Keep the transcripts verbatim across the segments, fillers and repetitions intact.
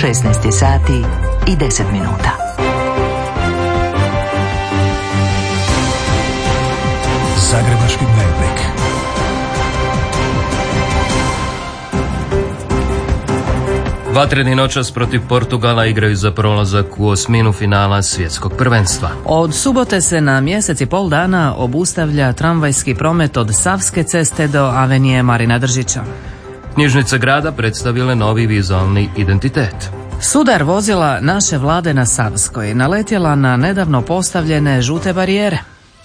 šesnaest sati i deset minuta. Zagrebački dnevnik. Vatreni noćas protiv Portugala igraju za prolazak u osminu finala svjetskog prvenstva. Od subote se na mjesec i pol dana obustavlja tramvajski promet od Savske ceste do Avenije Marina Držića. Knjižnice grada predstavile novi vizualni identitet. Sudar vozila naše vlade na Savskoj naletjela na nedavno postavljene žute barijere.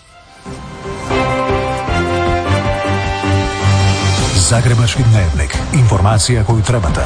Zagrebački dnevnik. Informacija koju trebate.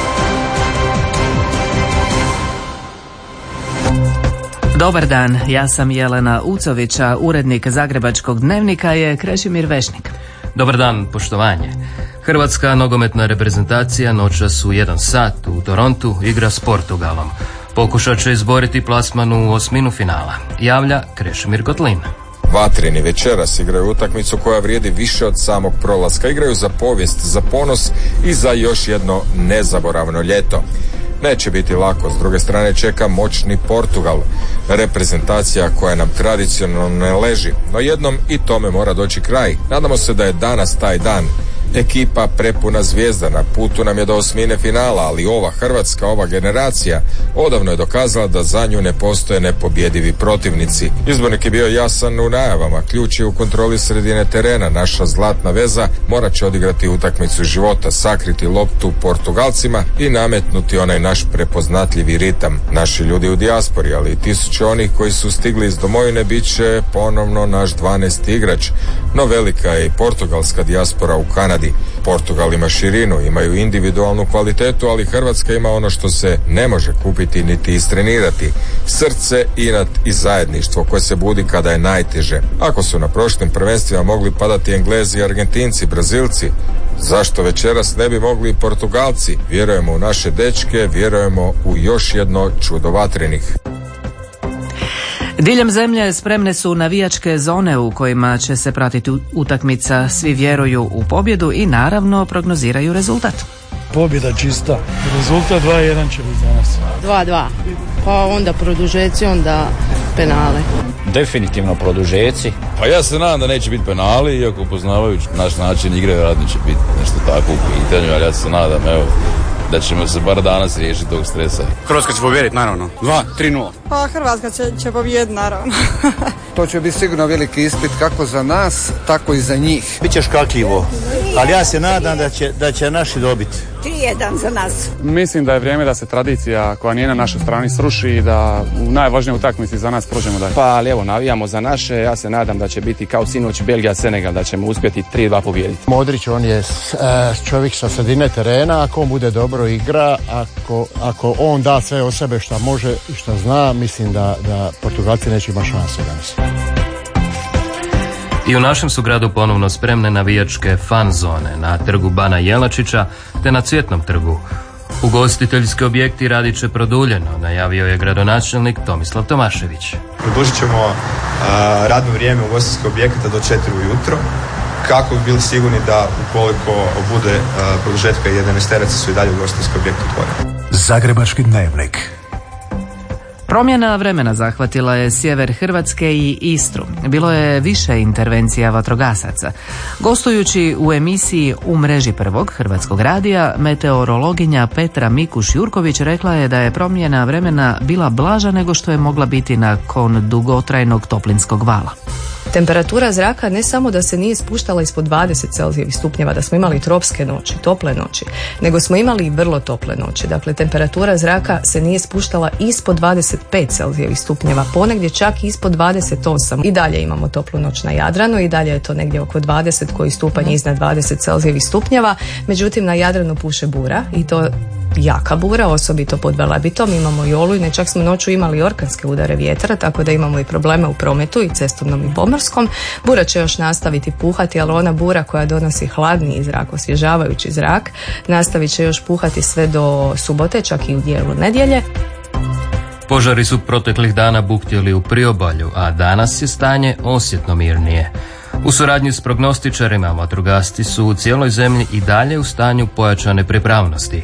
Dobar dan, ja sam Jelena Ucović, a urednik Zagrebačkog dnevnika je Krešimir Vešnik. Dobar dan, poštovanje. Hrvatska nogometna reprezentacija noćas u jedan sat u Torontu igra s Portugalom. Pokušat će izboriti plasman u osminu finala. Javlja Krešimir Kotlin. Vatreni večeras igraju utakmicu koja vrijedi više od samog prolaska. Igraju za povijest, za ponos i za još jedno nezaboravno ljeto. Neće biti lako, s druge strane čeka moćni Portugal, reprezentacija koja nam tradicionalno ne leži, no jednom i tome mora doći kraj. Nadamo se da je danas taj dan. Ekipa prepuna zvijezda, na putu nam je do osmine finala, ali ova Hrvatska, ova generacija odavno je dokazala da za nju ne postoje nepobjedivi protivnici. Izbornik je bio jasan u najavama, ključ je u kontroli sredine terena. Naša zlatna veza morat će odigrati utakmicu života, sakriti loptu Portugalcima i nametnuti onaj naš prepoznatljivi ritam. Naši ljudi u dijaspori, ali i tisuće onih koji su stigli iz domovine, bit će ponovno naš dvanaesti igrač. No velika je i portugalska dijaspora u Kanadi. Portugal ima širinu, imaju individualnu kvalitetu, ali Hrvatska ima ono što se ne može kupiti niti istrenirati. Srce, inat i zajedništvo koje se budi kada je najteže. Ako su na prošlim prvenstvima mogli padati Englezi i Argentinci, Brazilci, zašto večeras ne bi mogli i Portugalci? Vjerujemo u naše dečke, vjerujemo u još jedno čudo vatrenih. Diljem zemlje spremne su navijačke zone u kojima će se pratiti utakmica. Svi vjeruju u pobjedu i naravno prognoziraju rezultat. Pobjeda čista. Rezultat dva jedan će biti za nas. dva dva. Pa onda produžeci, onda penale. Definitivno produžeci. Pa ja se nadam da neće biti penali, iako poznavajući naš način igre vjerojatno će biti nešto tako u pitanju, ali ja se nadam, evo, da ćemo se bar danas riješiti tog stresa. Hrvatska će pobjediti, naravno. dva tri nula. Pa Hrvatska će, će pobjediti, naravno. To će biti sigurno veliki ispit kako za nas, tako i za njih. Biće škakljivo, ali ja se nadam da će, da će naši dobiti. tri jedan za nas. Mislim da je vrijeme da se tradicija koja nije na našoj strani sruši i da u najvažnijoj utakmici za nas prođemo dalje. Pa ali evo, navijamo za naše, ja se nadam da će biti kao sinoć Belgija Senegal, da ćemo uspjeti tri dva pobijediti. Modrić, on je čovjek sa sredine terena, ako on bude dobro igra, ako, ako on da sve o sebe što može i što zna, mislim da, da Portugalci neće imati šanse danas. I u našem su gradu ponovno spremne navijačke fan zone na trgu Bana Jelačića te na Cvjetnom trgu. Ugostiteljski objekti radit će produljeno, najavio je gradonačelnik Tomislav Tomašević. Produžit ćemo a, radno vrijeme ugostiteljskih objekata do četiri ujutro, kako bi bili sigurni da ukoliko bude a, produžetka jedanaesteraca su i dalje ugostiteljski objekti otvoreni. Zagrebački dnevnik. Promjena vremena zahvatila je sjever Hrvatske i Istru. Bilo je više intervencija vatrogasaca. Gostujući u emisiji U mreži prvog Hrvatskog radija, meteorologinja Petra Mikuš-Jurković rekla je da je promjena vremena bila blaža nego što je mogla biti nakon dugotrajnog toplinskog vala. Temperatura zraka ne samo da se nije spuštala ispod dvadeset celzijevih stupnjeva, da smo imali tropske noći, tople noći, nego smo imali i vrlo tople noći. Dakle, temperatura zraka se nije spuštala ispod dvadeset pet celzijevih stupnjeva, ponegdje čak ispod dvadeset osam. I dalje imamo toplu noć na Jadranu i dalje je to negdje oko dvadeset koji stupanj iznad dvadeset celzijevih stupnjeva. Međutim, na Jadranu puše bura i to jaka bura, osobito pod Velebitom, imamo i olujne, čak smo noću imali orkanske udare vjetra, tako da imamo i probleme u prometu i cestovnom i pomorskom. Bura će još nastaviti puhati, ali ona bura koja donosi hladniji zrak, osvježavajući zrak, nastavit će još puhati sve do subote, čak i u dijelu nedjelje. Požari su proteklih dana buktjeli u priobalju, a danas je stanje osjetno mirnije. U suradnji s prognostičarima, vatrogasci su u cijeloj zemlji i dalje u stanju pojačane pripravnosti.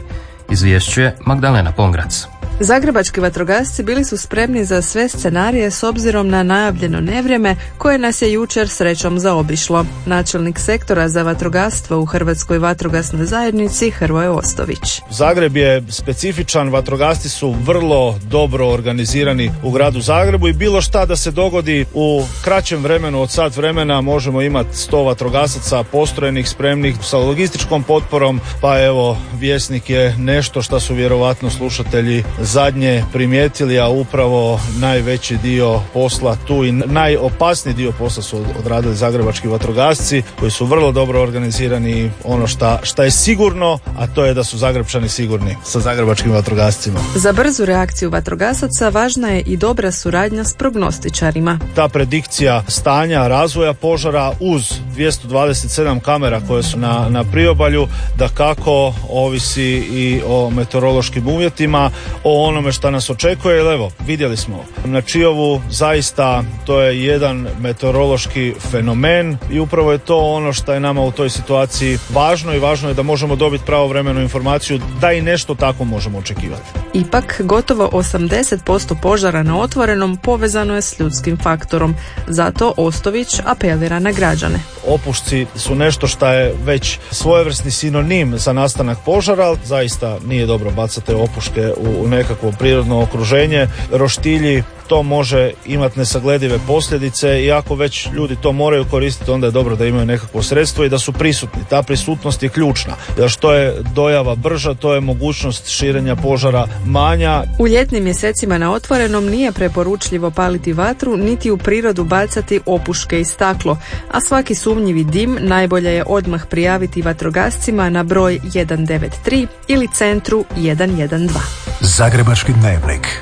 izvješćuje Magdalena Pongrac. Zagrebački vatrogasci bili su spremni za sve scenarije s obzirom na najavljeno nevrijeme koje nas je jučer srećom zaobišlo. Načelnik sektora za vatrogastvo u Hrvatskoj vatrogasnoj zajednici Hrvoje Ostović. Zagreb je specifičan, vatrogasci su vrlo dobro organizirani u gradu Zagrebu i bilo šta da se dogodi u kraćem vremenu od sat vremena možemo imati sto vatrogasaca postrojenih, spremnih sa logističkom potporom, pa evo Vjesnik je nešto što su vjerovatno slušatelji zadnje primijetili, a upravo najveći dio posla tu i najopasniji dio posla su odradili zagrebački vatrogasci koji su vrlo dobro organizirani i ono šta, šta je sigurno, a to je da su Zagrebčani sigurni sa zagrebačkim vatrogascima. Za brzu reakciju vatrogasaca važna je i dobra suradnja s prognostičarima. Ta predikcija stanja, razvoja požara uz dvjesto dvadeset sedam kamera koje su na, na priobalju, da kako ovisi i o meteorološkim uvjetima, o onome što nas očekuje, jer evo, vidjeli smo na Čiovu, zaista to je jedan meteorološki fenomen i upravo je to ono što je nama u toj situaciji važno i važno je da možemo dobiti pravovremenu informaciju da i nešto tako možemo očekivati. Ipak, gotovo osamdeset posto požara na otvorenom povezano je s ljudskim faktorom. Zato Ostović apelira na građane. Opušci su nešto što je već svojevrsni sinonim za nastanak požara, ali zaista nije dobro bacati opuške u, u nekakvo prirodno okruženje. Roštilji, to može imati nesagledive posljedice i ako već ljudi to moraju koristiti, onda je dobro da imaju nekakvo sredstvo i da su prisutni. Ta prisutnost je ključna. Jer što je dojava brža, to je mogućnost širenja požara manja. U ljetnim mjesecima na otvorenom nije preporučljivo paliti vatru, niti u prirodu bacati opuške i staklo, a svaki sumnjivi dim najbolje je odmah prijaviti vatrogascima na broj jedan devet tri ili centru jedan jedan dva. Zagrebački dnevnik.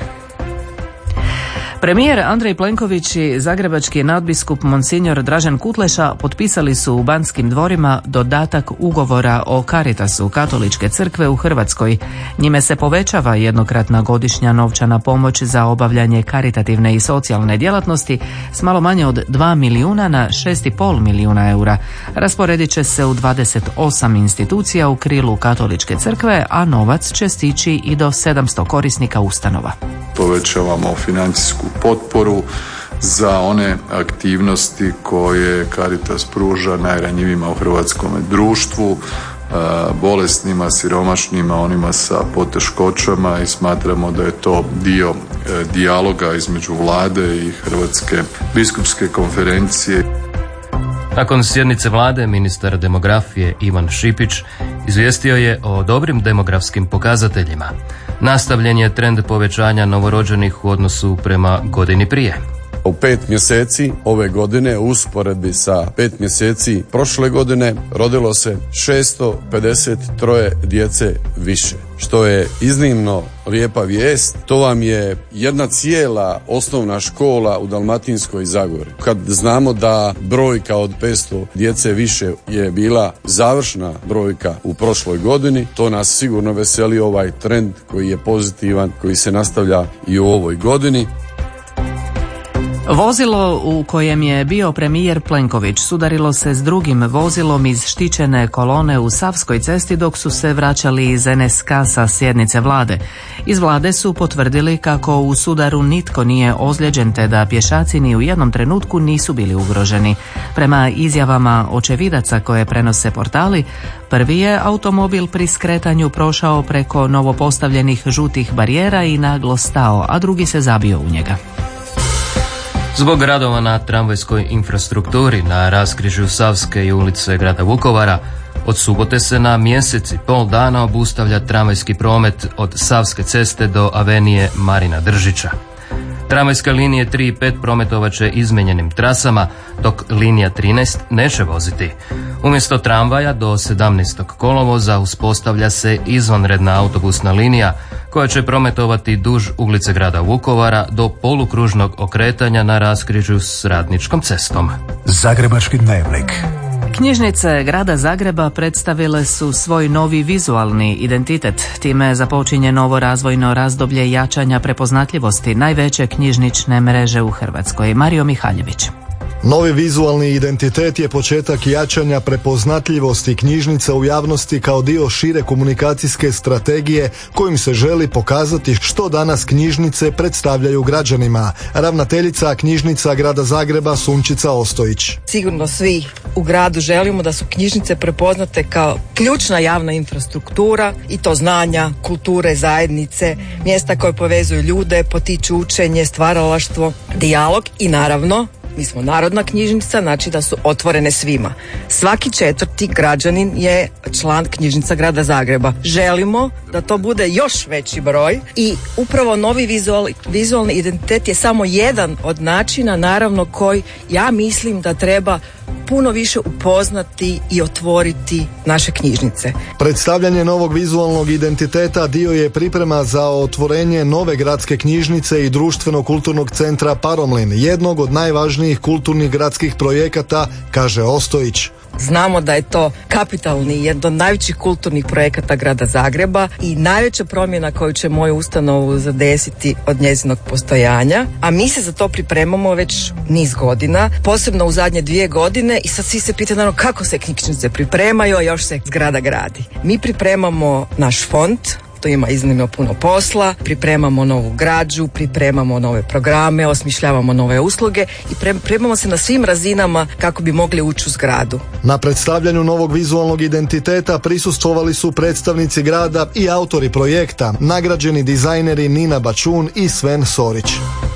Premijer Andrej Plenković i zagrebački nadbiskup Monsignor Dražen Kutleša potpisali su u Banskim dvorima dodatak ugovora o Caritasu Katoličke crkve u Hrvatskoj. Njime se povećava jednokratna godišnja novčana pomoć za obavljanje karitativne i socijalne djelatnosti s malo manje od dva milijuna na šest i pol milijuna eura. Rasporedit će se u dvadeset osam institucija u krilu Katoličke crkve, a novac će stići i do sedamsto korisnika ustanova. Povećavamo financijsku potporu za one aktivnosti koje Caritas pruža najranjivijima u hrvatskom društvu, bolesnima, siromašnima, onima sa poteškoćama i smatramo da je to dio dijaloga između vlade i Hrvatske biskupske konferencije. Nakon sjednice vlade, ministar demografije Ivan Šipić izvijestio je o dobrim demografskim pokazateljima. Nastavljen je trend povećanja novorođenih u odnosu prema godini prije. U pet mjeseci ove godine, u usporedbi sa pet mjeseci prošle godine, rodilo se šesto pedeset tri djece više, što je iznimno lijepa vijest. To vam je jedna cijela osnovna škola u Dalmatinskoj Zagori. Kad znamo da brojka od petsto djece više je bila završna brojka u prošloj godini, to nas sigurno veseli, ovaj trend koji je pozitivan, koji se nastavlja i u ovoj godini. Vozilo u kojem je bio premijer Plenković sudarilo se s drugim vozilom iz štićene kolone u Savskoj cesti dok su se vraćali iz en es ka sa sjednice vlade. Iz vlade su potvrdili kako u sudaru nitko nije ozlijeđen te da pješaci ni u jednom trenutku nisu bili ugroženi. Prema izjavama očevidaca koje prenose portali, prvi je automobil pri skretanju prošao preko novopostavljenih žutih barijera i naglo stao, a drugi se zabio u njega. Zbog radova na tramvajskoj infrastrukturi na raskrižju Savske i ulice grada Vukovara, od subote se na mjesec i pol dana obustavlja tramvajski promet od Savske ceste do avenije Marina Držića. Tramvajske linije tri i pet prometovaće izmijenjenim trasama, dok linija trinaest neće voziti. Umjesto tramvaja do sedamnaestog kolovoza uspostavlja se izvanredna autobusna linija koja će prometovati duž ulice grada Vukovara do polukružnog okretanja na raskrižju s Radničkom cestom. Zagrebački dnevnik. Knjižnice grada Zagreba predstavile su svoj novi vizualni identitet. Time započinje novo razvojno razdoblje jačanja prepoznatljivosti najveće knjižnične mreže u Hrvatskoj. Mario Mihaljević. Novi vizualni identitet je početak jačanja prepoznatljivosti knjižnice u javnosti kao dio šire komunikacijske strategije kojim se želi pokazati što danas knjižnice predstavljaju građanima. Ravnateljica knjižnica Grada Zagreba Sunčica Ostojić. Sigurno svi u gradu želimo da su knjižnice prepoznate kao ključna javna infrastruktura i to znanja, kulture, zajednice, mjesta koje povezuju ljude, potiču učenje, stvaralaštvo, dijalog i naravno mi smo narodna knjižnica, znači da su otvorene svima. Svaki četvrti građanin je član knjižnica Grada Zagreba. Želimo da to bude još veći broj i upravo novi vizual, vizualni identitet je samo jedan od načina, naravno, koji ja mislim da treba puno više upoznati i otvoriti naše knjižnice. Predstavljanje novog vizualnog identiteta dio je priprema za otvorenje nove gradske knjižnice i društveno-kulturnog centra Paromlin, jednog od najvažnijih kulturnih gradskih projekata, kaže Ostojić. Znamo da je to kapitalni, jedan od najvećih kulturnih projekata Grada Zagreba i najveća promjena koju će moju ustanovu zadesiti od njezinog postojanja, a mi se za to pripremamo već niz godina, posebno u zadnje dvije godine i sad svi se pitaju naravno kako se knjižnice pripremaju, a još se zgrada gradi. Mi pripremamo naš fond, to ima iznimno puno posla, pripremamo novu građu, pripremamo nove programe, osmišljavamo nove usluge i pripremamo se na svim razinama kako bi mogli ući u zgradu. Na predstavljanju novog vizualnog identiteta prisustvovali su predstavnici grada i autori projekta, nagrađeni dizajneri Nina Bačun i Sven Sorić.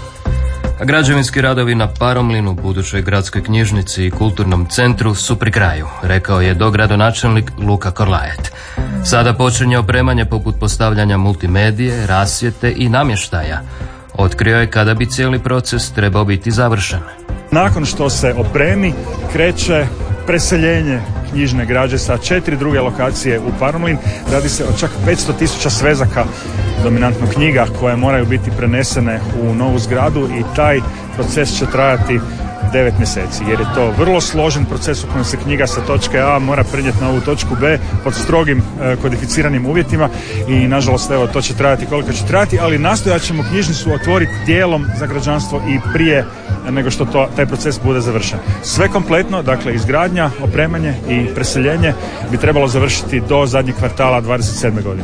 Građevinski radovi na Paromlinu, budućoj gradskoj knjižnici i kulturnom centru su pri kraju, rekao je dogradonačelnik Luka Korlajet. Sada počinje opremanje poput postavljanja multimedije, rasvjete i namještaja. Otkrio je kada bi cijeli proces trebao biti završen. Nakon što se opremi, kreće preseljenje knjižne građe sa četiri druge lokacije u Paromlin. Radi se o čak petsto tisuća svezaka, dominantno knjiga, koje moraju biti prenesene u novu zgradu i taj proces će trajati devet mjeseci, jer je to vrlo složen proces u kojem se knjiga sa točke A mora prenijeti na ovu točku B pod strogim e, kodificiranim uvjetima i nažalost evo to će trajati koliko će trajati, ali nastojat ćemo knjižnicu otvoriti dijelom za građanstvo i prije nego što to, taj proces bude završen. Sve kompletno, dakle izgradnja, opremanje i preseljenje bi trebalo završiti do zadnjeg kvartala dvadeset sedme godine.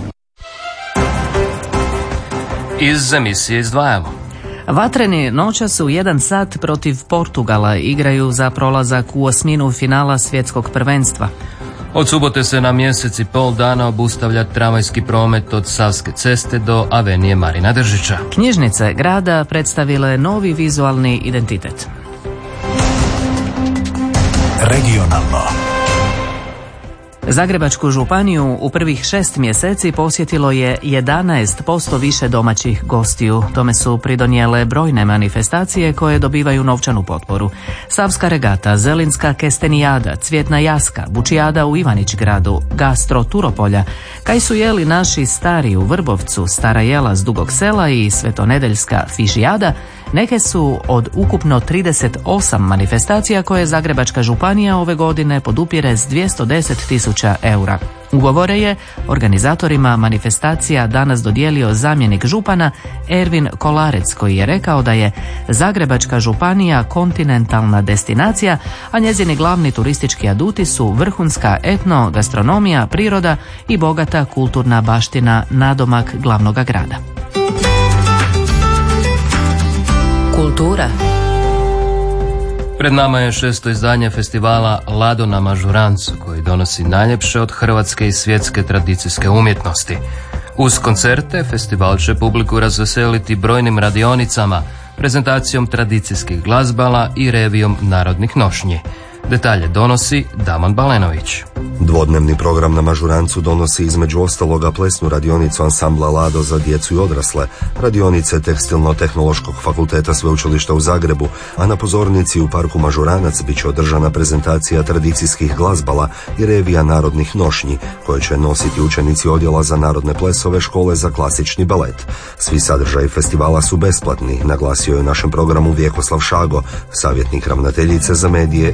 Iz emisije izdvajamo. Vatreni noćas u jedan sat protiv Portugala igraju za prolazak u osminu finala svjetskog prvenstva. Od subote se na mjesec i pol dana obustavlja tramvajski promet od Savske ceste do Avenije Marina Držića. Knjižnice grada predstavile novi vizualni identitet. Regionalno. Zagrebačku županiju u prvih šest mjeseci posjetilo je jedanaest posto više domaćih gostiju. Tome su pridonijele brojne manifestacije koje dobivaju novčanu potporu. Savska regata, Zelinska kestenijada, Cvjetna jaska, Bučijada u Ivanić-gradu, Gastro Turopolja, kaj su jeli naši stari u Vrbovcu, Stara jela s Dugog Sela i Svetonedeljska fišijada, neke su od ukupno trideset osam manifestacija koje Zagrebačka županija ove godine podupire s dvjesto deset tisuća eura. Ugovore je organizatorima manifestacija danas dodijelio zamjenik župana Ervin Kolarec, koji je rekao da je Zagrebačka županija kontinentalna destinacija, a njezini glavni turistički aduti su vrhunska etno, gastronomija, priroda i bogata kulturna baština nadomak glavnoga grada. Kultura. Pred nama je šesto izdanje festivala Lado na Mažurancu, koji donosi najljepše od hrvatske i svjetske tradicijske umjetnosti. Uz koncerte, festival će publiku razveseliti brojnim radionicama, prezentacijom tradicijskih glazbala i revijom narodnih nošnji. Detalje donosi Damon Balenović. Dvodnevni program na Mažurancu donosi između ostaloga plesnu radionicu ansambla Lado za djecu i odrasle, radionice Tekstilno-tehnološkog fakulteta Sveučilišta u Zagrebu, a na pozornici u parku Mažuranac bit će održana prezentacija tradicijskih glazbala i revija narodnih nošnji, koje će nositi učenici odjela za narodne plesove škole za klasični balet. Svi sadržaji festivala su besplatni, naglasio je u našem programu Vjekoslav Šago, savjetnik ravnateljice za medije i protokol.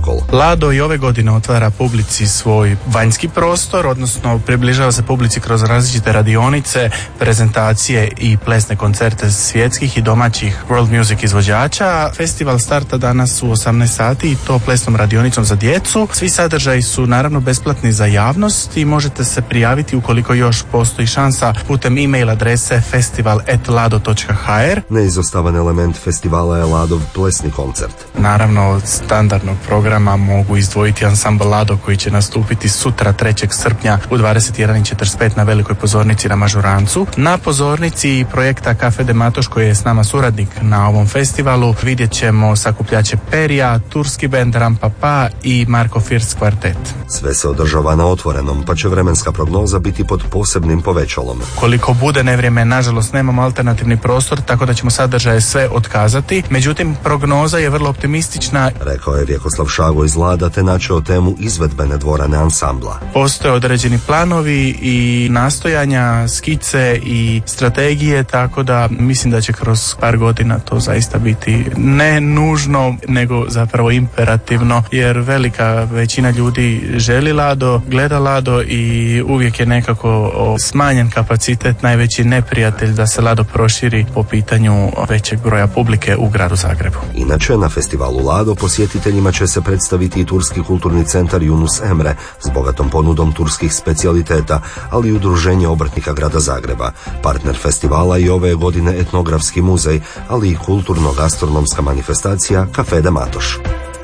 protokol. Lado i ove godine otvara publici svoj vanjski prostor, odnosno približava se publici kroz različite radionice, prezentacije i plesne koncerte svjetskih i domaćih world music izvođača. Festival starta danas u osamnaest sati i to plesnom radionicom za djecu. Svi sadržaji su naravno besplatni za javnost i možete se prijaviti ukoliko još postoji šansa putem e-mail adrese festival at lado dot h r. Neizostavan element festivala je Ladov plesni koncert. Naravno, od standardnog programa mogu izdvojiti ansambl Lado koji će nastupiti sutra trećeg srpnja u dvadeset jedan i četrdeset pet na velikoj pozornici na Mažurancu. Na pozornici projekta Cafe de Matoš koji je s nama suradnik na ovom festivalu vidjet ćemo sakupljače Perija, turski bend Rampapa i Marko First kvartet. Sve se održava na otvorenom, pa će vremenska prognoza biti pod posebnim povećalom. Koliko bude nevrijeme, nažalost nemamo alternativni prostor, tako da ćemo sadržaje sve otkazati. Međutim, prognoza je vrlo optimistična, rekao je Vjekoslav Šago iz Lada, te načeo temu izvedbene dvorane ansambla. Postoje određeni planovi i nastojanja, skice i strategije, tako da mislim da će kroz par godina to zaista biti ne nužno, nego zapravo imperativno, jer velika većina ljudi želi Lado, gleda Lado i uvijek je nekako smanjen kapacitet najveći neprijatelj da se Lado proširi po pitanju većeg broja publike u gradu Zagrebu. Inače, na festivalu Lado posjetiteljima će se predstaviti i Turski kulturni centar Yunus Emre s bogatom ponudom turskih specijaliteta, ali i Udruženje obrtnika grada Zagreba. Partner festivala i ove godine etnografski muzej, ali i kulturno-gastronomska manifestacija Cafe de Matoš.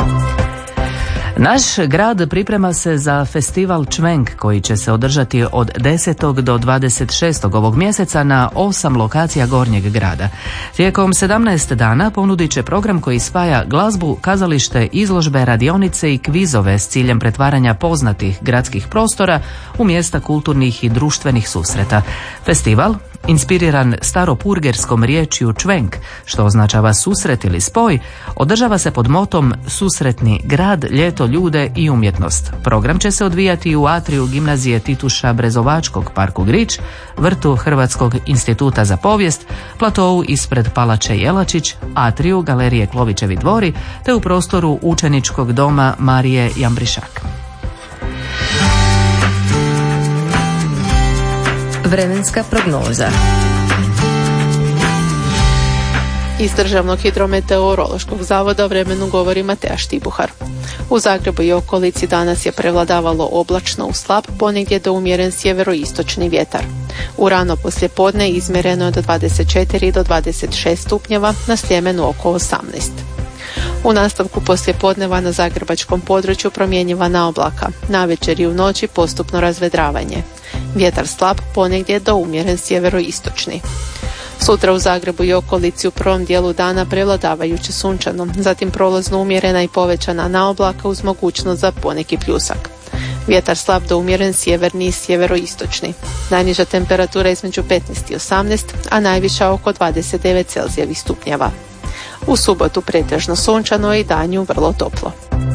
Naš grad priprema se za festival Čvenk koji će se održati od desetog do dvadeset šestog ovog mjeseca na osam lokacija Gornjeg grada. Tijekom sedamnaest dana ponudit će program koji spaja glazbu, kazalište, izložbe, radionice i kvizove s ciljem pretvaranja poznatih gradskih prostora u mjesta kulturnih i društvenih susreta. Festival, inspiriran staropurgerskom riječju čvenk, što označava susret ili spoj, održava se pod motom Susretni grad, ljeto, ljude i umjetnost. Program će se odvijati u atriju gimnazije Tituša Brezovačkog, parku Grič, vrtu Hrvatskog instituta za povijest, platovu ispred palače Jelačić, atriju galerije Klovićevi dvori, te u prostoru učeničkog doma Marije Jambrišak. Vremenska prognoza. Iz Državnog hidrometeorološkog zavoda o vremenu govori Mateja Štibuhar. U Zagrebu i okolici danas je prevladavalo oblačno u slab, ponegdje do umjeren sjeveroistočni vjetar. U rano poslijepodne izmjereno je do dvadeset četiri do dvadeset šest stupnjeva, na Sljemenu oko osamnaest. U nastavku poslijepodneva na zagrebačkom području promjenjivana oblaka, navečer i u noći postupno razvedravanje. Vjetar slab, ponegdje do umjeren sjeveroistočni. Sutra u Zagrebu i okolici u prvom dijelu dana prevladavajuće sunčano, zatim prolazno umjerena i povećana naoblaka uz mogućnost za poneki pljusak. Vjetar slab do umjeren sjeverni i sjeveroistočni. Najniža temperatura između petnaest i osamnaest, a najviša oko dvadeset devet Celzijevih stupnjeva. U subotu pretežno sunčano i danju vrlo toplo.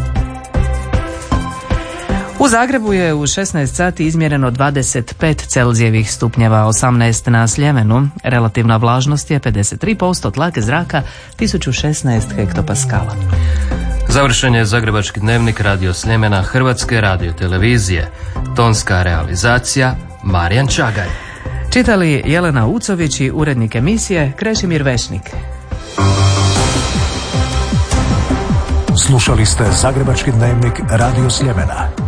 U Zagrebu je u šesnaest sati izmjereno dvadeset pet Celzijevih stupnjeva, osamnaest na Sljemenu. Relativna vlažnost je pedeset tri posto, tlak zraka tisuću šesnaest hektopaskala. Završen je Zagrebački dnevnik Radio Sljemena Hrvatske radiotelevizije. Tonska realizacija Marijan Čagaj. Čitali Jelena Ucović i urednik emisije Krešimir Vešnik. Slušali ste Zagrebački dnevnik Radio Sljemena.